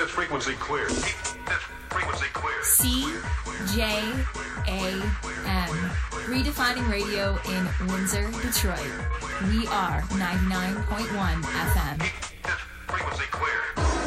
fifth frequency clear. Fifth frequency clear. CJAM. Redefining radio in Windsor, Detroit. We are 99.1 FM. Fifth frequency clear.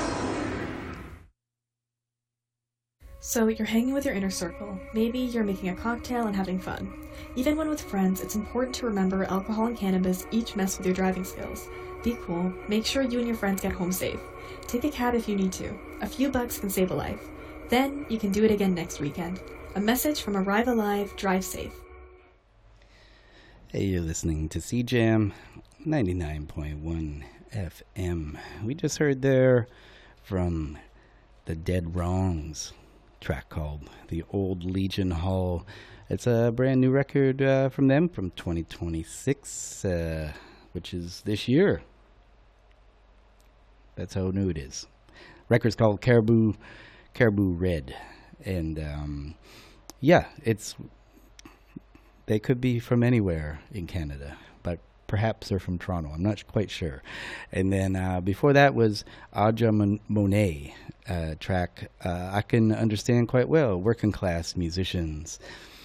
So you're hanging with your inner circle. Maybe you're making a cocktail and having fun. Even when with friends, it's important to remember alcohol and cannabis each mess with your driving skills. Be cool. Make sure you and your friends get home safe. Take a cab if you need to. A few bucks can save a life. Then you can do it again next weekend. A message from Arrive Alive, Drive Safe. Hey, you're listening to CJAM 99.1 FM. We just heard there from the Dead Wrongs track called The Old Legion Hall. It's a brand new record from them from 2026, which is this year. That's how new it is. Record's called Caribou Red. And yeah, they could be from anywhere in Canada, but perhaps they're from Toronto. I'm not quite sure. And then before that was Aja Monet track I can understand quite well. Working class musicians.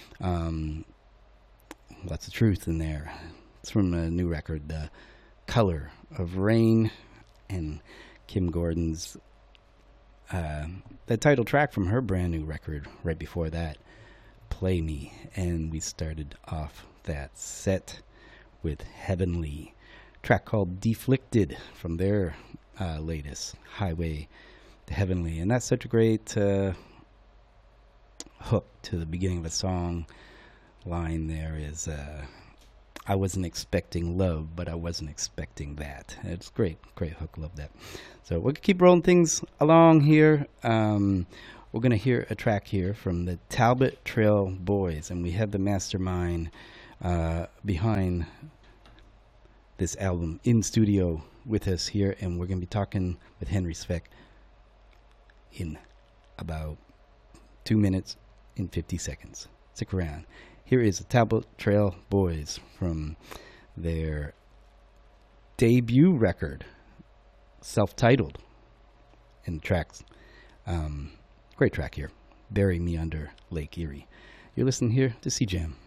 Lots of truth in there. It's from a new record, The Color of Rain, and Kim Gordon's the title track from her brand new record right before that, Play Me. And we started off that set with Heavenly, track called Deflicted from their latest, Highway to Heavenly. And that's such a great hook to the beginning of a song. Line there is I wasn't expecting love, but I wasn't expecting that. It's great hook. Love that. So we'll keep rolling things along here. We're going to hear a track here from the Talbot Trail Boys, and we have the mastermind behind this album in studio with us here, and we're going to be talking with Henry Svec in about 2 minutes and 50 seconds. Stick around. Here is the Talbot Trail Boys from their debut record, self-titled, and tracks. Great track here, Bury Me Under Lake Erie. You're listening here to CJAM.